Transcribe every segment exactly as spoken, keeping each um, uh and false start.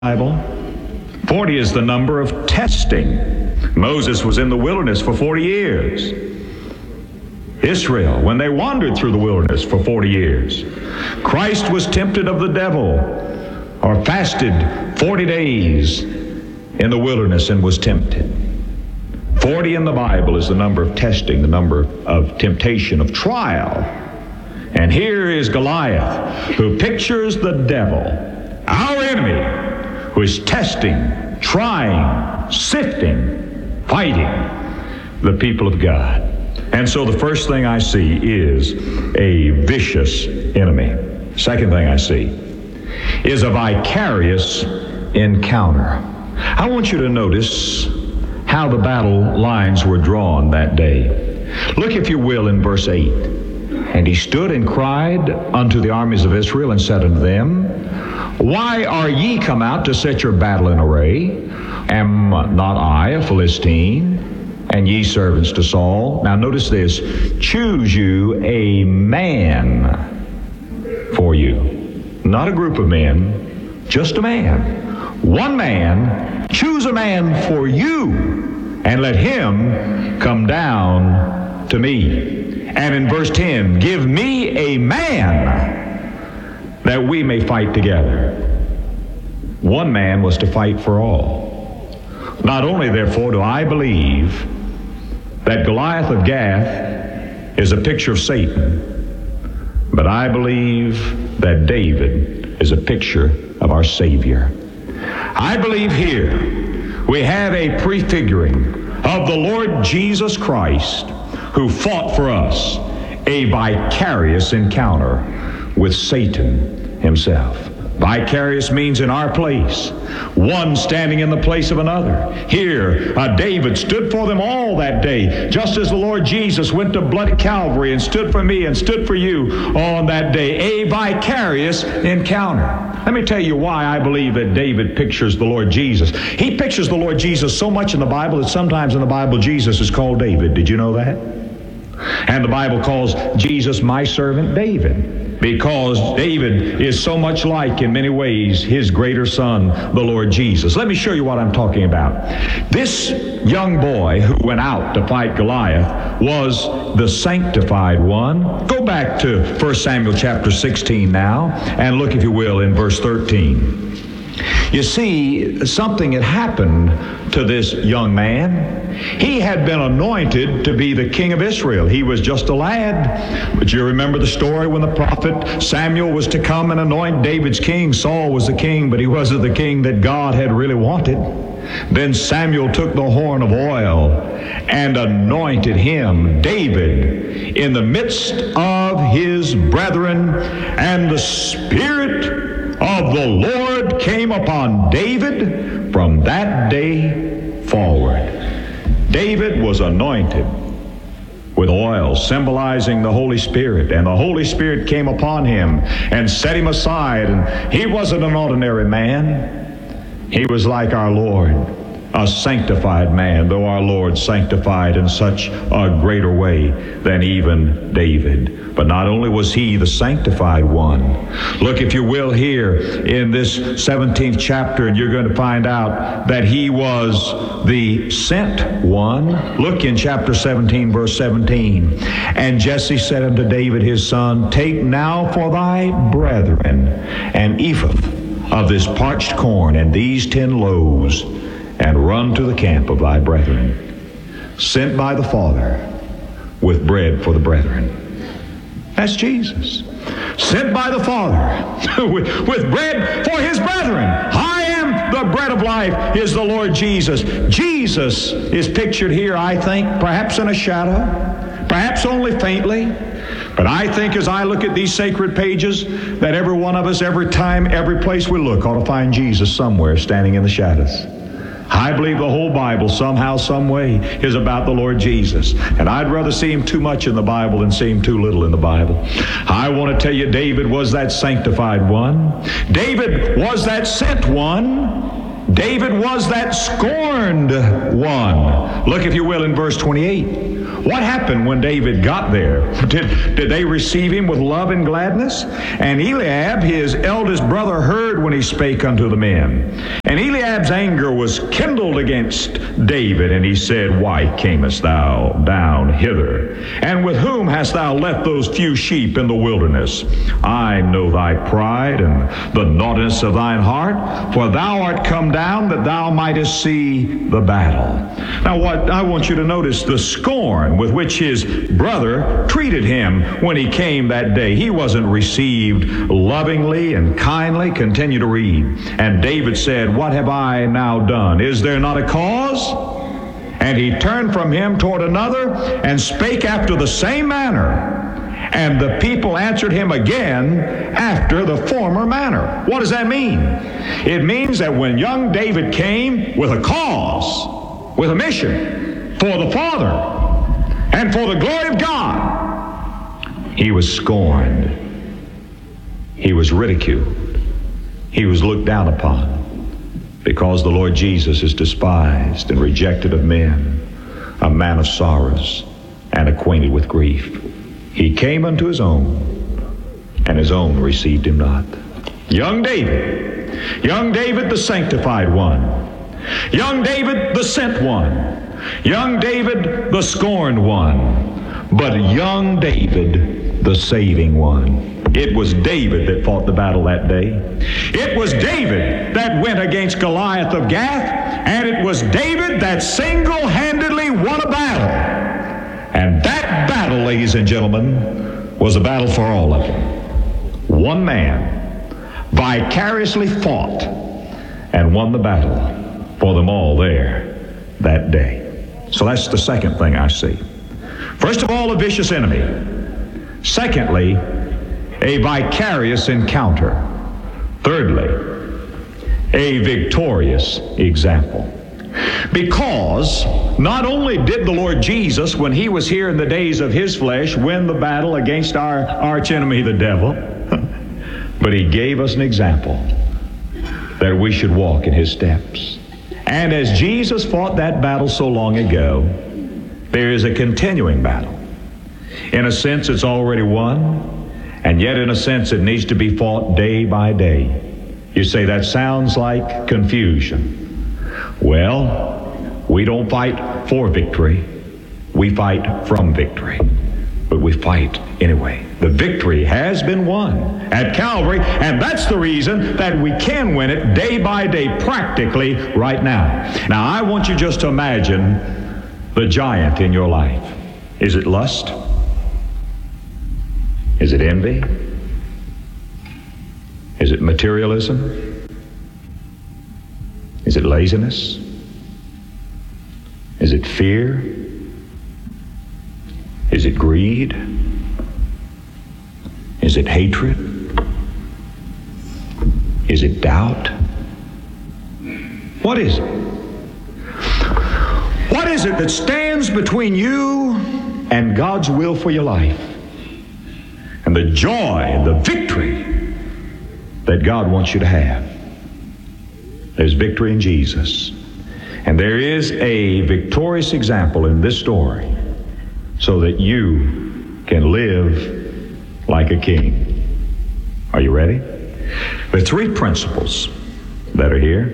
Bible. forty is the number of testing. Moses was in the wilderness for forty years. Israel, when they wandered through the wilderness for forty years. Christ was tempted of the devil, or fasted forty days in the wilderness and was tempted. forty in the Bible is the number of testing, the number of temptation, of trial. And here is Goliath, who pictures the devil, our enemy, who is testing, trying, sifting, fighting the people of God. And so the first thing I see is a vicious enemy. Second thing I see is a vicarious encounter. I want you to notice how the battle lines were drawn that day. Look, if you will, in verse eight. And he stood and cried unto the armies of Israel and said unto them, Why are ye come out to set your battle in array? Am not I a Philistine, and ye servants to Saul? Now notice this, choose you a man for you. Not a group of men, just a man. One man, choose a man for you, and let him come down to me. And in verse ten, give me a man that we may fight together. One man was to fight for all. Not only, therefore, do I believe that Goliath of Gath is a picture of Satan, but I believe that David is a picture of our Savior. I believe here we have a prefiguring of the Lord Jesus Christ, who fought for us a vicarious encounter with Satan himself. Vicarious means in our place, one standing in the place of another. Here, uh, David stood for them all that day, just as the Lord Jesus went to bloody Calvary and stood for me and stood for you on that day. A vicarious encounter. Let me tell you why I believe that David pictures the Lord Jesus. He pictures the Lord Jesus so much in the Bible that sometimes in the Bible Jesus is called David. Did you know that? And the Bible calls Jesus my servant David, because David is so much like, in many ways, his greater son, the Lord Jesus. Let me show you what I'm talking about. This young boy who went out to fight Goliath was the sanctified one. Go back to First Samuel chapter sixteen now, and look, if you will, in verse thirteen. You see, something had happened to this young man. He had been anointed to be the king of Israel. He was just a lad. But you remember the story when the prophet Samuel was to come and anoint David's king. Saul was the king, but he wasn't the king that God had really wanted. Then Samuel took the horn of oil and anointed him, David, in the midst of his brethren, and the Spirit of the Lord came upon David from that day forward. David was anointed with oil, symbolizing the Holy Spirit, and the Holy Spirit came upon him and set him aside. And he wasn't an ordinary man. He was like our Lord, a sanctified man, though our Lord sanctified in such a greater way than even David. But not only was he the sanctified one. Look, if you will, here in this seventeenth chapter, and you're going to find out that he was the sent one. Look in chapter seventeen, verse seventeen. And Jesse said unto David his son, Take now for thy brethren an ephah of this parched corn and these ten loaves, and run to the camp of thy brethren, sent by the Father with bread for the brethren. That's Jesus. Sent by the Father with, with bread for his brethren. I am the bread of life, is the Lord Jesus. Jesus is pictured here, I think, perhaps in a shadow, perhaps only faintly. But I think as I look at these sacred pages, that every one of us, every time, every place we look, ought to find Jesus somewhere standing in the shadows. I believe the whole Bible, somehow, some way, is about the Lord Jesus. And I'd rather see him too much in the Bible than see him too little in the Bible. I want to tell you, David was that sanctified one. David was that sent one. David was that scorned one. Look, if you will, in verse twenty-eight. What happened when David got there? Did, did they receive him with love and gladness? And Eliab, his eldest brother, heard when he spake unto the men. And Eliab's anger was kindled against David, and he said, Why camest thou down hither? And with whom hast thou left those few sheep in the wilderness? I know thy pride and the naughtiness of thine heart, for thou art come down that thou mightest see the battle. Now what I want you to notice the scorn with which his brother treated him when he came that day. He wasn't received lovingly and kindly. Continue to read. And David said, What have I now done? Is there not a cause? And he turned from him toward another and spake after the same manner. And the people answered him again after the former manner. What does that mean? It means that when young David came with a cause, with a mission for the Father and for the glory of God, he was scorned. He was ridiculed. He was looked down upon, because the Lord Jesus is despised and rejected of men, a man of sorrows and acquainted with grief. He came unto his own, and his own received him not. Young David, young David the sanctified one, young David the sent one, young David the scorned one, but young David the saving one. It was David that fought the battle that day. It was David that went against Goliath of Gath, and it was David that single-handedly won a battle. And that battle, ladies and gentlemen, was a battle for all of them. One man vicariously fought and won the battle for them all there that day. So that's the second thing I see. First of all, a vicious enemy. Secondly, a vicarious encounter. Thirdly, a victorious example. Because not only did the Lord Jesus, when he was here in the days of his flesh, win the battle against our archenemy, the devil, but he gave us an example that we should walk in his steps. And as Jesus fought that battle so long ago, there is a continuing battle. In a sense, it's already won, and yet in a sense, it needs to be fought day by day. You say, that sounds like confusion. Well, we don't fight for victory. We fight from victory. But we fight anyway. The victory has been won at Calvary, and that's the reason that we can win it day by day, practically right now. Now, I want you just to imagine the giant in your life. Is it lust? Is it envy? Is it materialism? Is it laziness? Is it fear? Is it greed? Is it hatred? Is it doubt? What is it? What is it that stands between you and God's will for your life? And the joy and the victory that God wants you to have. There's victory in Jesus. And there is a victorious example in this story so that you can live like a king. Are you ready? There are three principles that are here.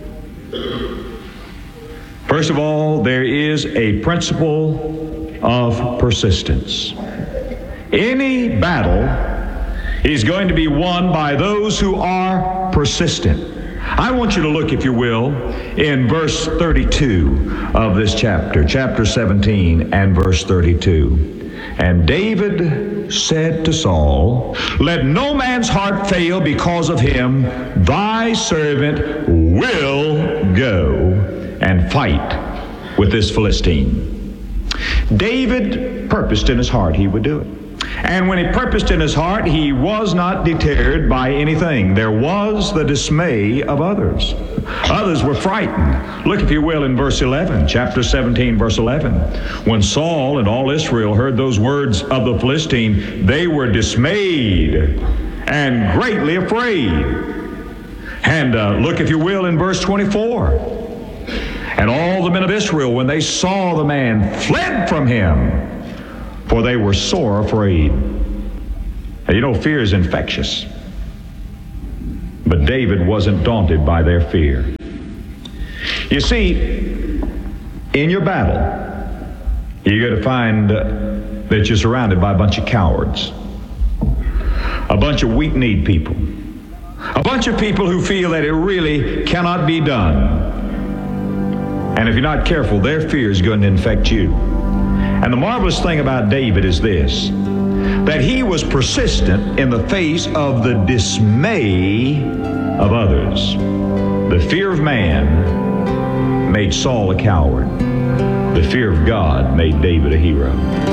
First of all, there is a principle of persistence. Any battle is going to be won by those who are persistent. I want you to look, if you will, in verse thirty-two of this chapter, chapter seventeen and verse thirty-two. And David said to Saul, "Let no man's heart fail because of him. Thy servant will go and fight with this Philistine." David purposed in his heart he would do it. And when he purposed in his heart, he was not deterred by anything. There was the dismay of others. Others were frightened. Look, if you will, in verse eleven, chapter seventeen, verse eleven. When Saul and all Israel heard those words of the Philistine, they were dismayed and greatly afraid. And uh, look, if you will, in verse twenty-four. And all the men of Israel, when they saw the man, fled from him, for they were sore afraid. Now, you know, fear is infectious. But David wasn't daunted by their fear. You see, in your battle, you're going to find uh, that you're surrounded by a bunch of cowards, a bunch of weak-kneed people, a bunch of people who feel that it really cannot be done. And if you're not careful, their fear is going to infect you. And the marvelous thing about David is this, that he was persistent in the face of the dismay of others. The fear of man made Saul a coward. The fear of God made David a hero.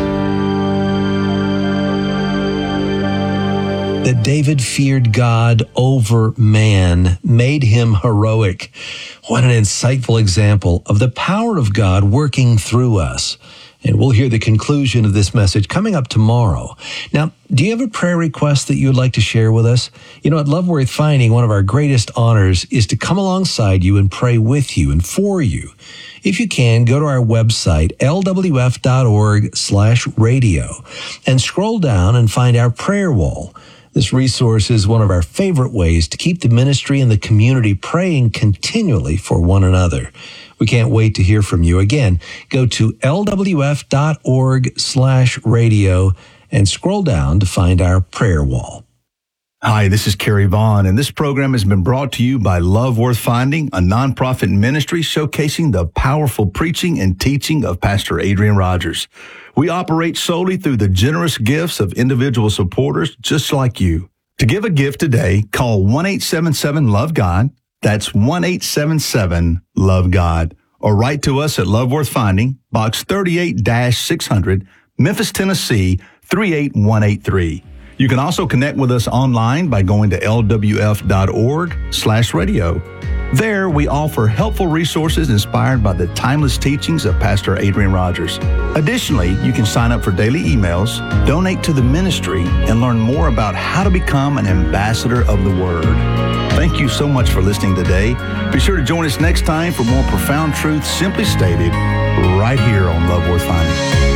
That David feared God over man made him heroic. What an insightful example of the power of God working through us. And we'll hear the conclusion of this message coming up tomorrow. Now, do you have a prayer request that you would like to share with us? You know, at Love Worth Finding, one of our greatest honors is to come alongside you and pray with you and for you. If you can, go to our website, L W F dot org slash radio, and scroll down and find our prayer wall. This resource is one of our favorite ways to keep the ministry and the community praying continually for one another. We can't wait to hear from you. Again, go to L W F dot org slash radio and scroll down to find our prayer wall. Hi, this is Kerry Vaughn, and this program has been brought to you by Love Worth Finding, a nonprofit ministry showcasing the powerful preaching and teaching of Pastor Adrian Rogers. We operate solely through the generous gifts of individual supporters just like you. To give a gift today, call one eight seven seven love God. That's one eight seven seven love God. Or write to us at Love Worth Finding, Box thirty-eight six hundred, Memphis, Tennessee, three eight one eight three. You can also connect with us online by going to L W F dot org slash radio. There, we offer helpful resources inspired by the timeless teachings of Pastor Adrian Rogers. Additionally, you can sign up for daily emails, donate to the ministry, and learn more about how to become an ambassador of the Word. Thank you so much for listening today. Be sure to join us next time for more profound truths simply stated right here on Love Worth Finding.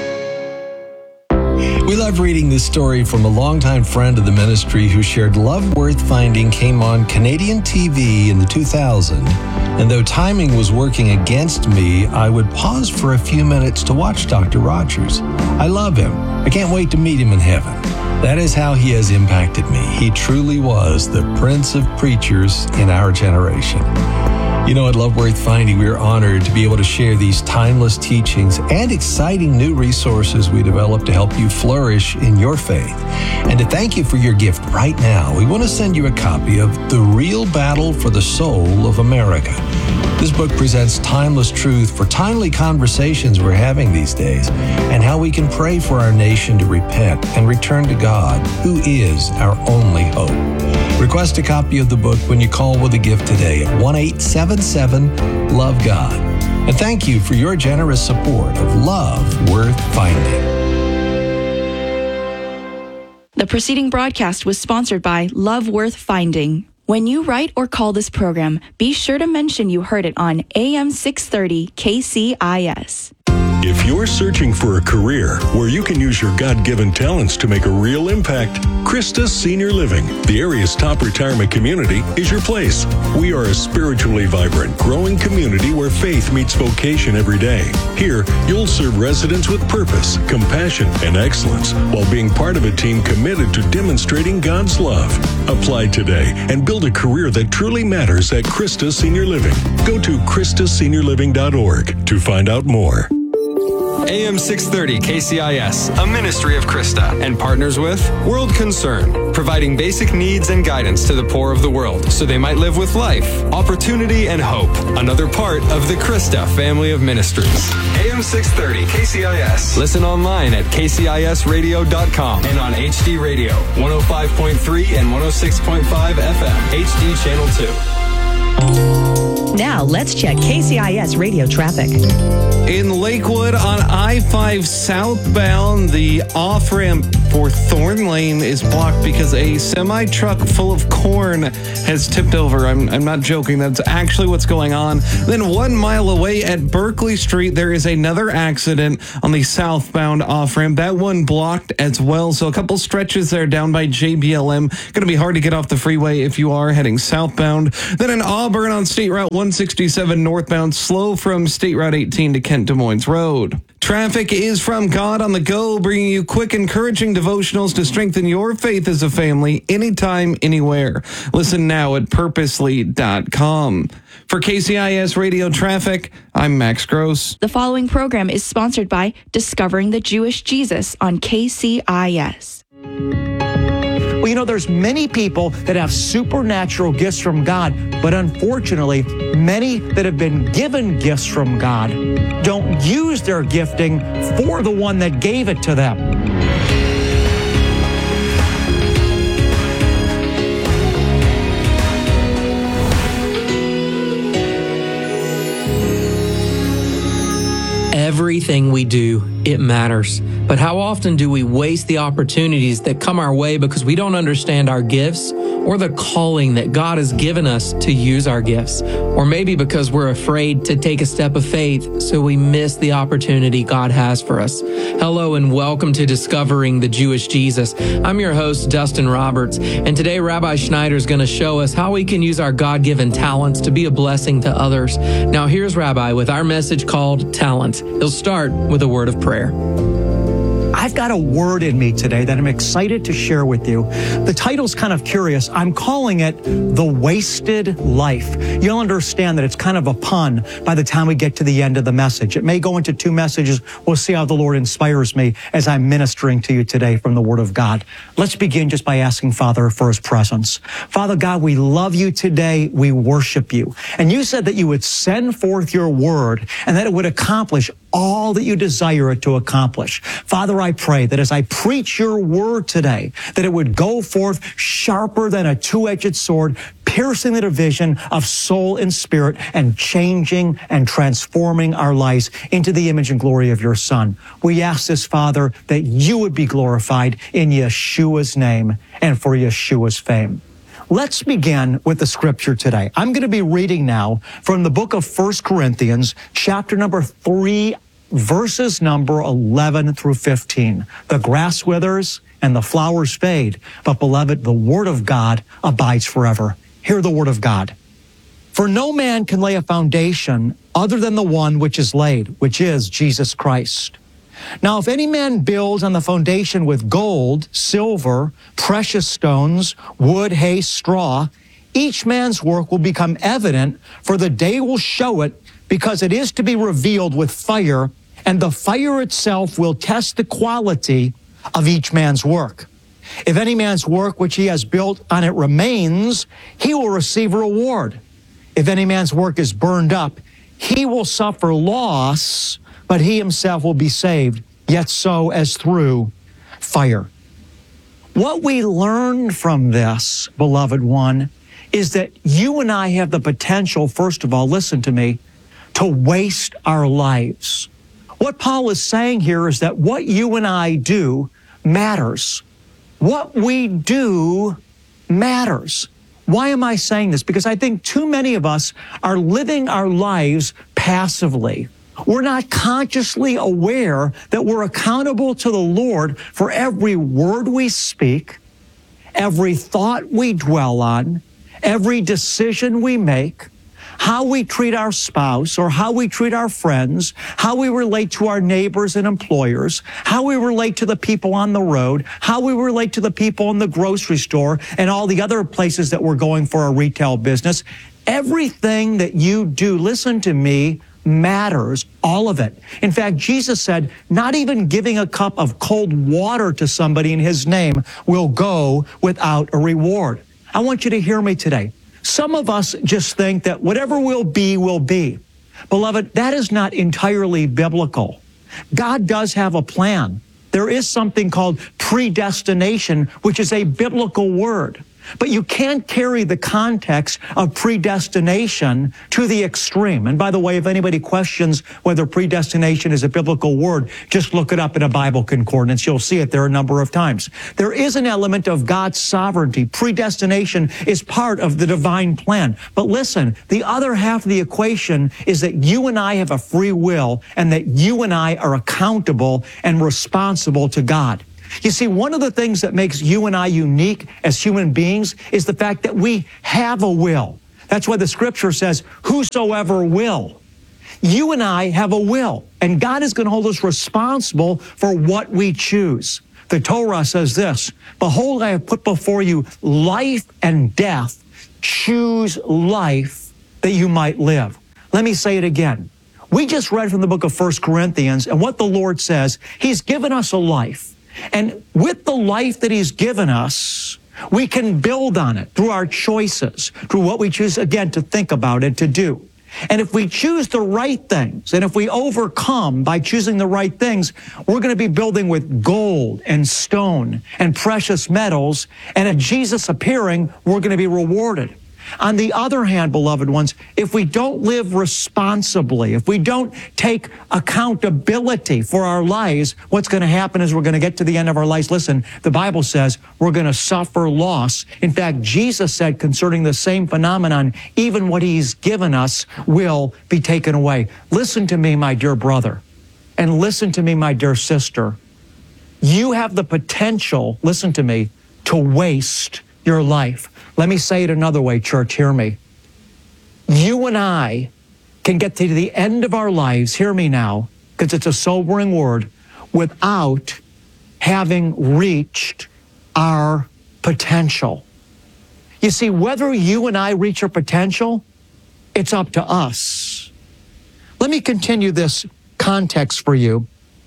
We love reading this story from a longtime friend of the ministry who shared Love Worth Finding came on Canadian T V in the two thousands, and though timing was working against me, I would pause for a few minutes to watch Doctor Rogers. I love him. I can't wait to meet him in heaven. That is how he has impacted me. He truly was the Prince of Preachers in our generation. You know, at Love Worth Finding, we are honored to be able to share these timeless teachings and exciting new resources we develop to help you flourish in your faith. And to thank you for your gift right now, we want to send you a copy of The Real Battle for the Soul of America. This book presents timeless truth for timely conversations we're having these days and how we can pray for our nation to repent and return to God, who is our only hope. Request a copy of the book when you call with a gift today at one eight seven seven love God. And thank you for your generous support of Love Worth Finding. The preceding broadcast was sponsored by Love Worth Finding. When you write or call this program, be sure to mention you heard it on A M six thirty K C I S. If you're searching for a career where you can use your God-given talents to make a real impact, Christa Senior Living, the area's top retirement community, is your place. We are a spiritually vibrant, growing community where faith meets vocation every day. Here, you'll serve residents with purpose, compassion, and excellence while being part of a team committed to demonstrating God's love. Apply today and build a career that truly matters at Christa Senior Living. Go to Christa Senior Living dot org to find out more. A M six thirty K C I S, a ministry of Christa, and partners with World Concern, providing basic needs and guidance to the poor of the world so they might live with life, opportunity, and hope. Another part of the Christa family of ministries. A M six thirty K C I S. Listen online at K C I S radio dot com and on H D Radio, one oh five point three and one oh six point five F M, H D Channel two. Now, Now, let's check K C I S radio traffic. In Lakewood on I five southbound, the off-ramp for Thorn Lane is blocked because a semi-truck full of corn has tipped over. I'm, I'm not joking. That's actually what's going on. Then one mile away at Berkeley Street, there is another accident on the southbound off-ramp. That one blocked as well. So a couple stretches there down by J B L M. Going to be hard to get off the freeway if you are heading southbound. Then in Auburn on State Route one sixty-seven northbound, slow from State Route eighteen to Kent Des Moines Road. Traffic is from God on the Go, bringing you quick, encouraging devotionals to strengthen your faith as a family, anytime, anywhere. Listen now at purposely dot com. For K C I S Radio Traffic, I'm Max Gross. The following program is sponsored by Discovering the Jewish Jesus on K C I S. Well, you know, there's many people that have supernatural gifts from God, but unfortunately, many that have been given gifts from God don't use their gifting for the one that gave it to them. Everything we do, it matters. But how often do we waste the opportunities that come our way because we don't understand our gifts or the calling that God has given us to use our gifts? Or maybe because we're afraid to take a step of faith, so we miss the opportunity God has for us. Hello and welcome to Discovering the Jewish Jesus. I'm your host, Dustin Roberts, and today Rabbi Schneider is going to show us how we can use our God-given talents to be a blessing to others. Now here's Rabbi with our message called Talent. He'll start with a word of prayer. I've got a word in me today that I'm excited to share with you. The title's kind of curious. I'm calling it The Wasted Life. You'll understand that it's kind of a pun by the time we get to the end of the message. It may go into two messages. We'll see how the Lord inspires me as I'm ministering to you today from the Word of God. Let's begin just by asking Father for His presence. Father God, we love you today. We worship you. And you said that you would send forth your word and that it would accomplish all that you desire it to accomplish. Father, I pray that as I preach your word today, that it would go forth sharper than a two-edged sword, piercing the division of soul and spirit and changing and transforming our lives into the image and glory of your Son. We ask this, Father, that you would be glorified in Yeshua's name and for Yeshua's fame. Let's begin with the scripture today. I'm going to be reading now from the book of First Corinthians, chapter number three, verses number eleven through fifteen. The grass withers and the flowers fade, but beloved, the word of God abides forever. Hear the word of God. For no man can lay a foundation other than the one which is laid, which is Jesus Christ. Now, if any man builds on the foundation with gold, silver, precious stones, wood, hay, straw, each man's work will become evident, for the day will show it, because it is to be revealed with fire, and the fire itself will test the quality of each man's work. If any man's work which he has built on it remains, he will receive a reward. If any man's work is burned up, he will suffer loss, but he himself will be saved, yet so as through fire. What we learned from this, beloved one, is that you and I have the potential, first of all, listen to me, to waste our lives. What Paul is saying here is that what you and I do matters. What we do matters. Why am I saying this? Because I think too many of us are living our lives passively. We're not consciously aware that we're accountable to the Lord for every word we speak, every thought we dwell on, every decision we make, how we treat our spouse or how we treat our friends, how we relate to our neighbors and employers, how we relate to the people on the road, how we relate to the people in the grocery store and all the other places that we're going for our retail business. Everything that you do, listen to me, matters, all of it. In fact, Jesus said, not even giving a cup of cold water to somebody in his name will go without a reward. I want you to hear me today. Some of us just think that whatever will be, will be. Beloved, that is not entirely biblical. God does have a plan. There is something called predestination, which is a biblical word. But you can't carry the context of predestination to the extreme. And by the way, if anybody questions whether predestination is a biblical word, just look it up in a Bible concordance. You'll see it there a number of times. There is an element of God's sovereignty. Predestination is part of the divine plan. But listen, the other half of the equation is that you and I have a free will and that you and I are accountable and responsible to God. You see, one of the things that makes you and I unique as human beings is the fact that we have a will. That's why the scripture says, whosoever will. You and I have a will, and God is going to hold us responsible for what we choose. The Torah says this, behold, I have put before you life and death. Choose life that you might live. Let me say it again. We just read from the book of First Corinthians, and what the Lord says, He's given us a life. And with the life that He's given us, we can build on it through our choices, through what we choose, again, to think about and to do. And if we choose the right things, and if we overcome by choosing the right things, we're going to be building with gold and stone and precious metals. And at Jesus appearing, we're going to be rewarded. On the other hand, beloved ones, if we don't live responsibly, if we don't take accountability for our lives, what's going to happen is we're going to get to the end of our lives. Listen, the Bible says we're going to suffer loss. In fact, Jesus said concerning the same phenomenon, even what He's given us will be taken away. Listen to me, my dear brother, and listen to me, my dear sister. You have the potential, listen to me, to waste your life. Let me say it another way, church, hear me. You and I can get to the end of our lives, hear me now, because it's a sobering word, without having reached our potential. You see, whether you and I reach our potential, it's up to us. Let me continue this context for you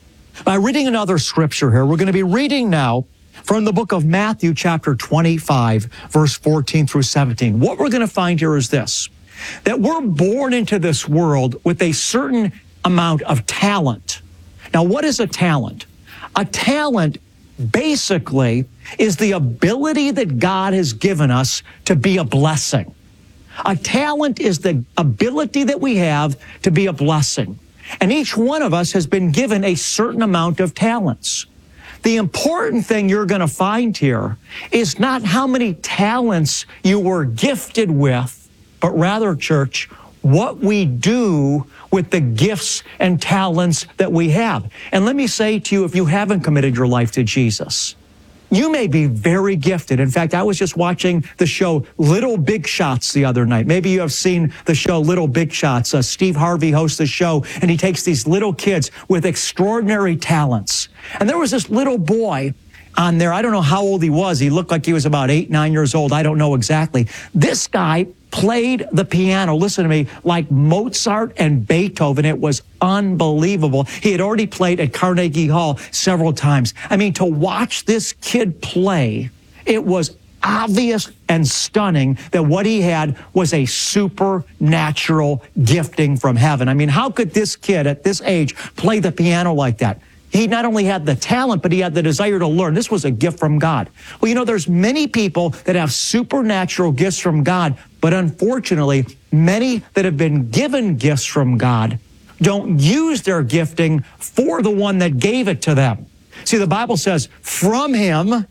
by reading another scripture here. We're going to be reading now from the book of Matthew, chapter twenty-five, verse fourteen through seventeen. What we're going to find here is this, that we're born into this world with a certain amount of talent. Now, what is a talent? A talent basically is the ability that God has given us to be a blessing. A talent is the ability that we have to be a blessing. And each one of us has been given a certain amount of talents. The important thing you're going to find here is not how many talents you were gifted with, but rather, church, what we do with the gifts and talents that we have. And let me say to you, if you haven't committed your life to Jesus, you may be very gifted. In fact, I was just watching the show Little Big Shots the other night. Maybe you have seen the show Little Big Shots. Uh, Steve Harvey hosts the show, and he takes these little kids with extraordinary talents. And there was this little boy on there. I don't know how old he was. He looked like he was about eight, nine years old. I don't know exactly. This guy played the piano, listen to me, like Mozart and Beethoven. It was unbelievable. He had already played at Carnegie Hall several times. I mean, to watch this kid play, it was obvious and stunning that what he had was a supernatural gifting from heaven. I mean, how could this kid at this age play the piano like that? He not only had the talent, but he had the desire to learn. This was a gift from God. Well, you know, there's many people that have supernatural gifts from God, but unfortunately, many that have been given gifts from God don't use their gifting for the one that gave it to them. See, the Bible says, from Him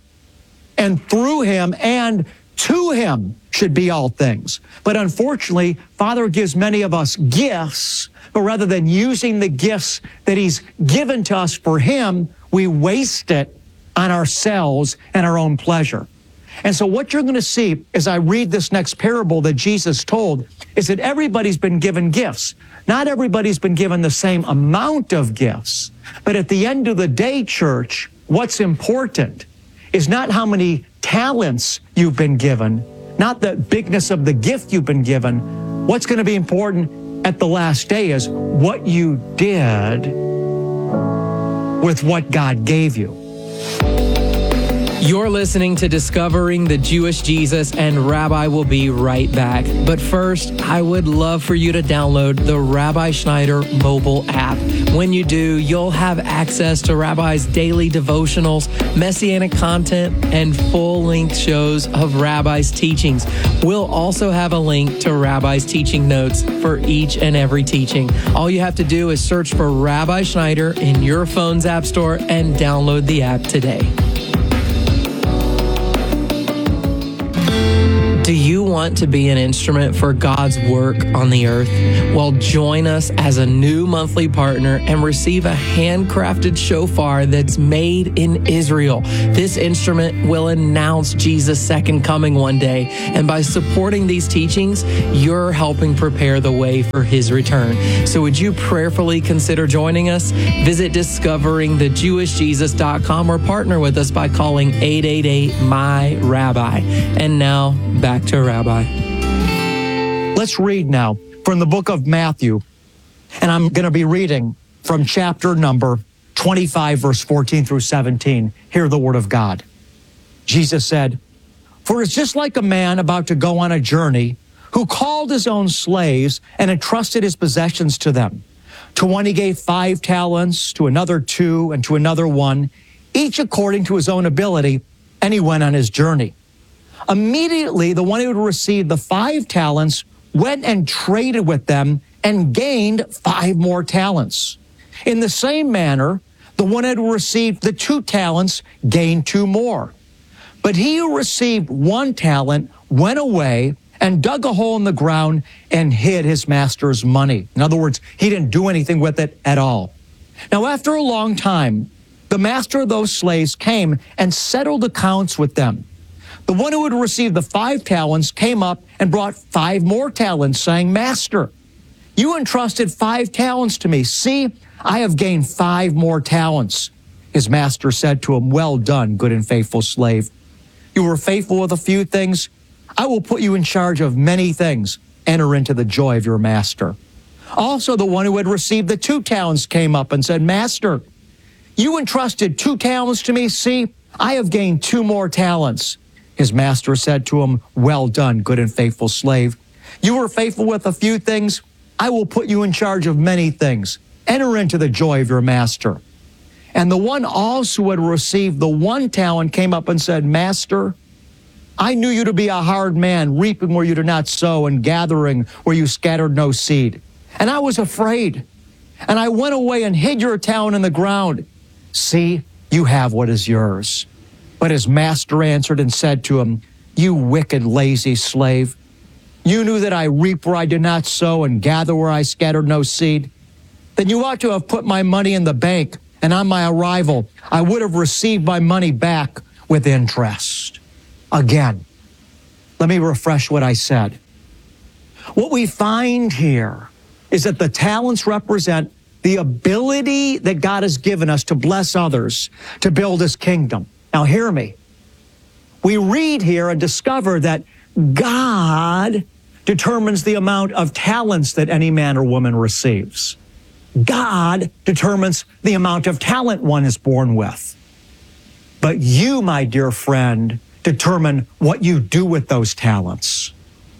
and through Him and to Him should be all things. But unfortunately, Father gives many of us gifts, but rather than using the gifts that He's given to us for Him, we waste it on ourselves and our own pleasure. And so what you're going to see as I read this next parable that Jesus told is that everybody's been given gifts. Not everybody's been given the same amount of gifts. But at the end of the day, church, what's important is not how many talents you've been given, not the bigness of the gift you've been given. What's going to be important at the last day is what you did with what God gave you. You're listening to Discovering the Jewish Jesus, and Rabbi will be right back. But first, I would love for you to download the Rabbi Schneider mobile app. When you do, you'll have access to Rabbi's daily devotionals, messianic content, and full-length shows of Rabbi's teachings. We'll also have a link to Rabbi's teaching notes for each and every teaching. All you have to do is search for Rabbi Schneider in your phone's app store and download the app today. Do you want to be an instrument for God's work on the earth? Well, join us as a new monthly partner and receive a handcrafted shofar that's made in Israel. This instrument will announce Jesus' second coming one day, and by supporting these teachings, you're helping prepare the way for his return. So would you prayerfully consider joining us? Visit discovering the jewish jesus dot com or partner with us by calling eight eight eight, M Y, Rabbi. And now, back to Rabbi. Let's read now from the book of Matthew, and I'm going to be reading from chapter number twenty-five, verse fourteen through seventeen. Hear the word of God. Jesus said, "For it's just like a man about to go on a journey who called his own slaves and entrusted his possessions to them. To one he gave five talents, to another two, and to another one, each according to his own ability, and he went on his journey. Immediately, the one who had received the five talents went and traded with them and gained five more talents. In the same manner, the one who had received the two talents gained two more. But he who received one talent went away and dug a hole in the ground and hid his master's money." In other words, he didn't do anything with it at all. Now, after a long time, the master of those slaves came and settled accounts with them. The one who had received the five talents came up and brought five more talents, saying, "Master, you entrusted five talents to me. See, I have gained five more talents." His master said to him, "Well done, good and faithful slave. You were faithful with a few things. I will put you in charge of many things. Enter into the joy of your master." Also, the one who had received the two talents came up and said, "Master, you entrusted two talents to me. See, I have gained two more talents." His master said to him, "Well done, good and faithful slave. You were faithful with a few things. I will put you in charge of many things. Enter into the joy of your master." And the one also who had received the one talent came up and said, "Master, I knew you to be a hard man, reaping where you did not sow and gathering where you scattered no seed. And I was afraid, and I went away and hid your talent in the ground. See, you have what is yours." But his master answered and said to him, "You wicked, lazy slave. You knew that I reap where I did not sow and gather where I scattered no seed. Then you ought to have put my money in the bank, and on my arrival, I would have received my money back with interest." Again, let me refresh what I said. What we find here is that the talents represent the ability that God has given us to bless others, to build his kingdom. Now, hear me. We read here and discover that God determines the amount of talents that any man or woman receives. God determines the amount of talent one is born with. But you, my dear friend, determine what you do with those talents.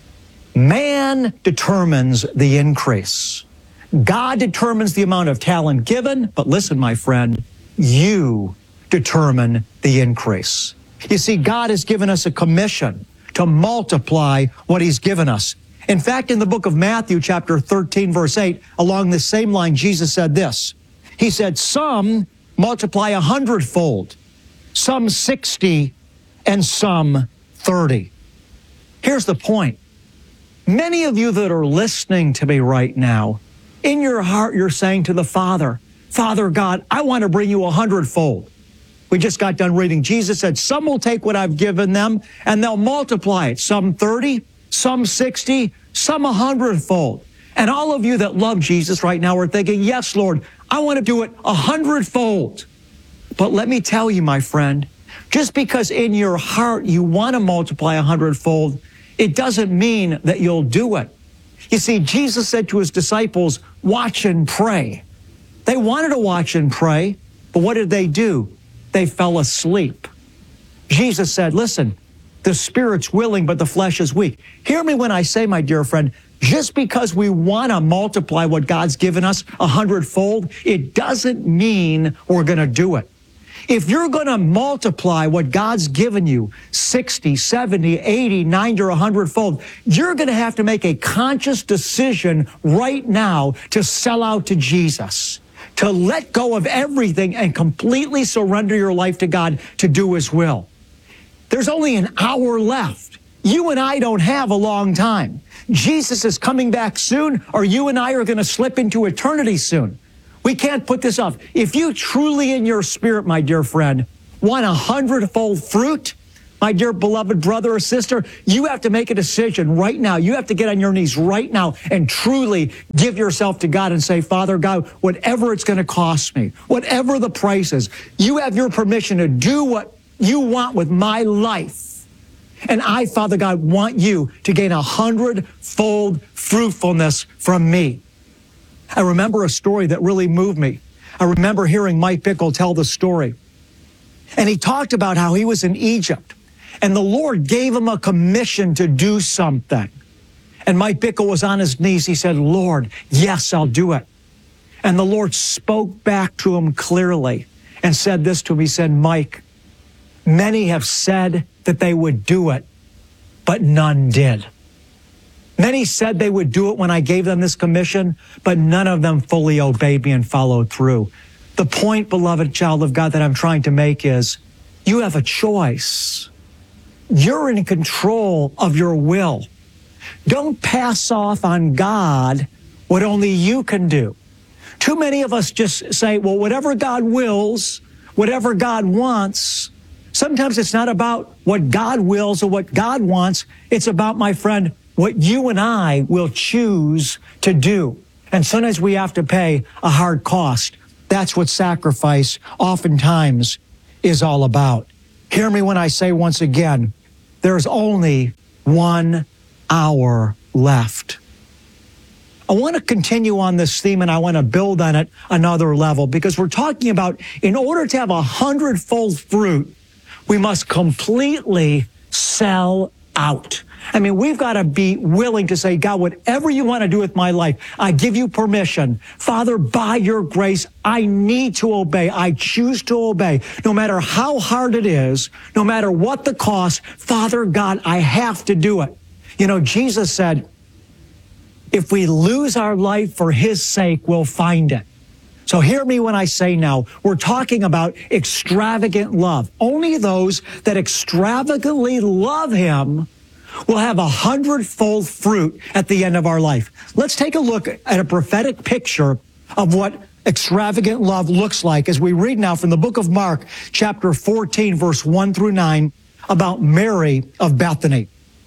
Man determines the increase. God determines the amount of talent given, but listen, my friend, you determine the increase. You see, God has given us a commission to multiply what he's given us. In fact, in the book of Matthew, chapter thirteen, verse eight, along the same line, Jesus said this. He said, "Some multiply a hundredfold, some sixty, and some thirty." Here's the point. Many of you that are listening to me right now, in your heart, you're saying to the Father, "Father God, I want to bring you a hundredfold." We just got done reading. Jesus said, "Some will take what I've given them and they'll multiply it. Some thirty, some sixty, some a hundredfold." And all of you that love Jesus right now are thinking, "Yes, Lord, I want to do it a hundredfold." But let me tell you, my friend, just because in your heart you want to multiply a hundredfold, it doesn't mean that you'll do it. You see, Jesus said to his disciples, "Watch and pray." They wanted to watch and pray, but what did they do? They fell asleep. Jesus said, listen, the spirit's willing, but the flesh is weak. Hear me when I say, my dear friend, just because we want to multiply what God's given us a hundredfold, it doesn't mean we're going to do it. If you're going to multiply what God's given you, sixty, seventy, eighty, ninety, or a hundredfold, you're going to have to make a conscious decision right now to sell out to Jesus, to let go of everything and completely surrender your life to God to do His will. There's only an hour left. You and I don't have a long time. Jesus is coming back soon, or you and I are going to slip into eternity soon. We can't put this off. If you truly in your spirit, my dear friend, want a hundredfold fruit, my dear beloved brother or sister, you have to make a decision right now. You have to get on your knees right now and truly give yourself to God and say, Father God, whatever it's going to cost me, whatever the price is, you have your permission to do what you want with my life. And I, Father God, want you to gain a hundredfold fruitfulness from me. I remember a story that really moved me. I remember hearing Mike Bickle tell the story. And he talked about how he was in Egypt, and the Lord gave him a commission to do something. And Mike Bickle was on his knees. He said, Lord, yes, I'll do it. And the Lord spoke back to him clearly and said this to him. He said, Mike, many have said that they would do it, but none did. Many said they would do it when I gave them this commission, but none of them fully obeyed me and followed through. The point, beloved child of God, that I'm trying to make is you have a choice. You're in control of your will. Don't pass off on God what only you can do. Too many of us just say, well, whatever God wills, whatever God wants. Sometimes it's not about what God wills or what God wants. It's about, my friend, what you and I will choose to do. And sometimes we have to pay a hard cost. That's what sacrifice oftentimes is all about. Hear me when I say once again, there's only one hour left. I want to continue on this theme, and I want to build on it another level, because we're talking about, in order to have a hundredfold fruit, we must completely sell out. I mean, we've got to be willing to say, God, whatever you want to do with my life, I give you permission. Father, by your grace, I need to obey. I choose to obey. No matter how hard it is, no matter what the cost, Father God, I have to do it. You know, Jesus said, if we lose our life for his sake, we'll find it. So hear me when I say now, we're talking about extravagant love. Only those that extravagantly love him will have a hundredfold fruit at the end of our life. Let's take a look at a prophetic picture of what extravagant love looks like as we read now from the book of Mark, chapter fourteen, verse one through nine, about Mary of Bethany.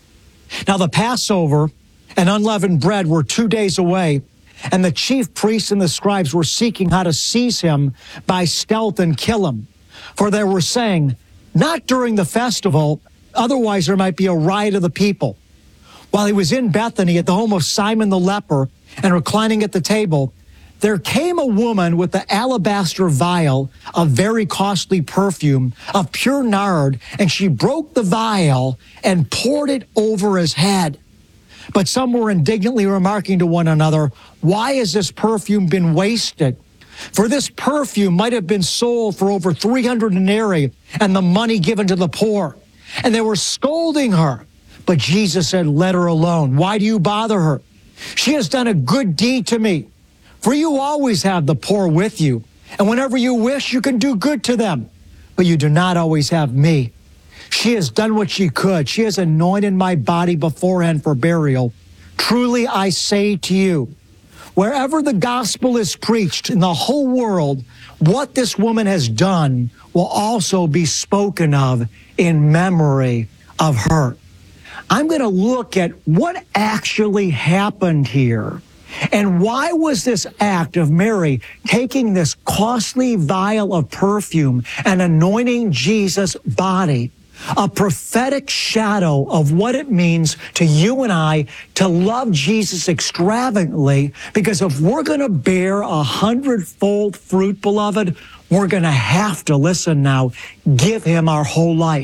Now the Passover and unleavened bread were two days away, and the chief priests and the scribes were seeking how to seize him by stealth and kill him. For they were saying, not during the festival, otherwise there might be a riot of the people. While he was in Bethany at the home of Simon the leper and reclining at the table, there came a woman with the alabaster vial of very costly perfume of pure nard, and she broke the vial and poured it over his head. But some were indignantly remarking to one another, why has this perfume been wasted? For this perfume might have been sold for over three hundred denarii and the money given to the poor. And they were scolding her. But Jesus said, let her alone. Why do you bother her? She has done a good deed to me. For you always have the poor with you, and whenever you wish, you can do good to them. But you do not always have me. She has done what she could. She has anointed my body beforehand for burial. Truly I say to you, wherever the gospel is preached in the whole world, what this woman has done will also be spoken of in memory of her. I'm going to look at what actually happened here. And why was this act of Mary taking this costly vial of perfume and anointing Jesus' body a prophetic shadow of what it means to you and I to love Jesus extravagantly? Because if we're going to bear a hundredfold fruit, beloved, we're going to have to, listen now, give him our whole life.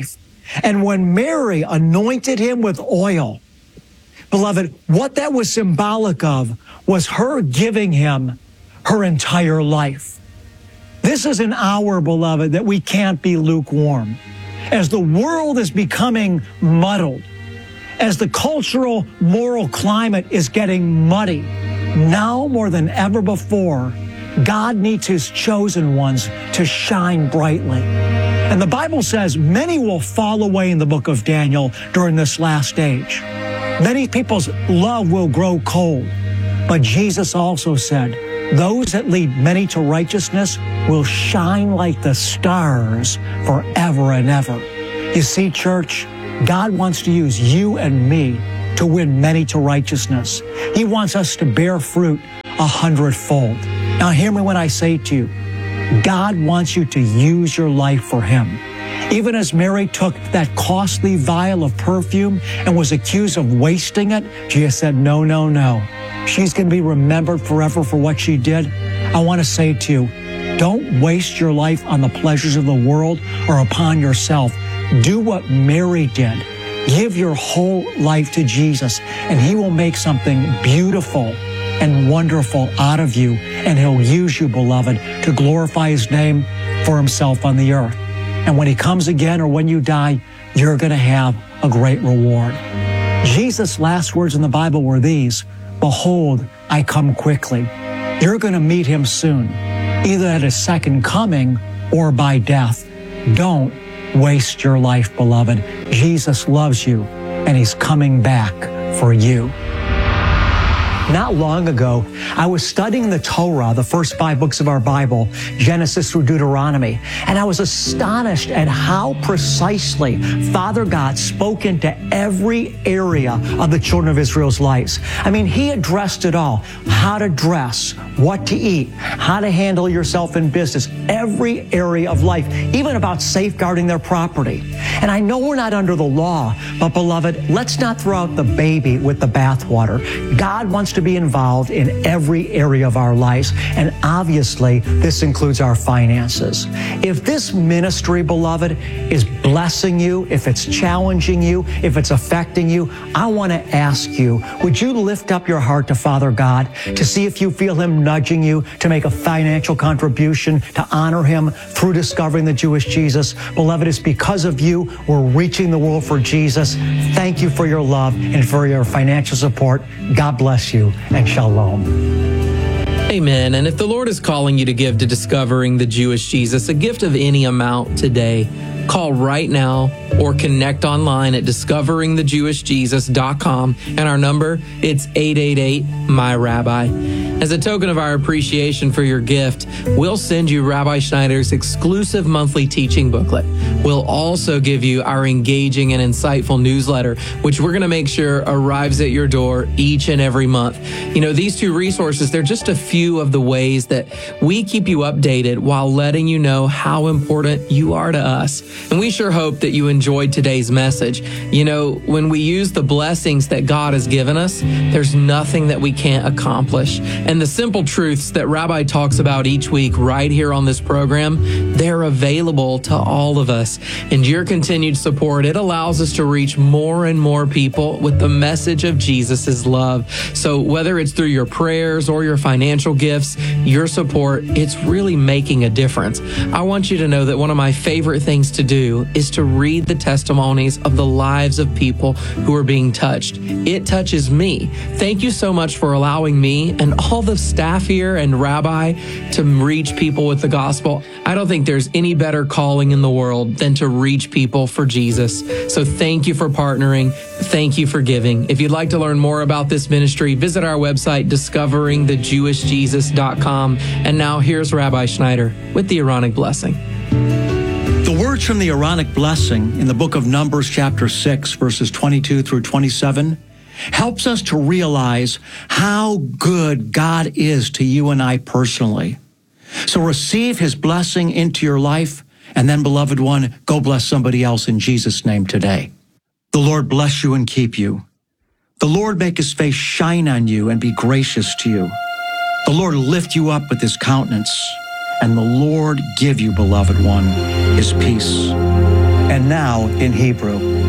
And when Mary anointed him with oil, beloved, what that was symbolic of was her giving him her entire life. This is an hour, beloved, that we can't be lukewarm. As the world is becoming muddled, as the cultural, moral climate is getting muddy, now more than ever before, God needs his chosen ones to shine brightly. And the Bible says many will fall away in the book of Daniel during this last age. Many people's love will grow cold. But Jesus also said, those that lead many to righteousness will shine like the stars forever and ever. You see, church, God wants to use you and me to win many to righteousness. He wants us to bear fruit a hundredfold. Now, hear me when I say to you, God wants you to use your life for him. Even as Mary took that costly vial of perfume and was accused of wasting it, Jesus said, no, no, no. She's going to be remembered forever for what she did. I want to say to you, don't waste your life on the pleasures of the world or upon yourself. Do what Mary did. Give your whole life to Jesus, and he will make something beautiful and wonderful out of you, and he'll use you, beloved, to glorify his name for himself on the earth. And when he comes again or when you die, you're going to have a great reward. Jesus' last words in the Bible were these, behold, I come quickly. You're going to meet him soon, either at his second coming or by death. Don't waste your life, beloved. Jesus loves you, and he's coming back for you. Not long ago, I was studying the Torah, the first five books of our Bible, Genesis through Deuteronomy, and I was astonished at how precisely Father God spoke into every area of the children of Israel's lives. I mean, he addressed it all. How to dress, what to eat, how to handle yourself in business, every area of life, even about safeguarding their property. And I know we're not under the law, but beloved, let's not throw out the baby with the bathwater. God wants to be involved in every area of our lives, and obviously this includes our finances. If this ministry, beloved, is blessing you, if it's challenging you, if it's affecting you, I want to ask you, would you lift up your heart to Father God to see if you feel him nudging you to make a financial contribution to honor him through discovering the Jewish Jesus? Beloved, it's because of you we're reaching the world for Jesus. Thank you for your love and for your financial support. God bless you, and shalom. Amen. And if the Lord is calling you to give to discovering the Jewish Jesus, a gift of any amount today, call right now or connect online at discovering the jewish jesus dot com. And our number, it's eight eight eight, M Y Rabbi. As a token of our appreciation for your gift, we'll send you Rabbi Schneider's exclusive monthly teaching booklet. We'll also give you our engaging and insightful newsletter, which we're going to make sure arrives at your door each and every month. You know, these two resources, they're just a few of the ways that we keep you updated while letting you know how important you are to us. And we sure hope that you enjoyed today's message. You know, when we use the blessings that God has given us, there's nothing that we can't accomplish. And the simple truths that Rabbi talks about each week right here on this program, they're available to all of us. And your continued support, it allows us to reach more and more people with the message of Jesus' love. So whether it's through your prayers or your financial gifts, your support, it's really making a difference. I want you to know that one of my favorite things to do is to read the testimonies of the lives of people who are being touched. It touches me. Thank you so much for allowing me and all the staff here and Rabbi to reach people with the gospel. I don't think there's any better calling in the world than to reach people for Jesus. So thank you for partnering. Thank you for giving. If you'd like to learn more about this ministry, visit our website, discovering the jewish jesus dot com. And now here's Rabbi Schneider with the Aaronic Blessing. The words from the Aaronic Blessing in the book of Numbers, chapter six, verses twenty-two through twenty-seven, helps us to realize how good God is to you and I personally. So receive his blessing into your life, and then, beloved one, go bless somebody else in Jesus' name today. The Lord bless you and keep you. The Lord make his face shine on you and be gracious to you. The Lord lift you up with his countenance, and the Lord give you, beloved one, his peace. and now in Hebrew.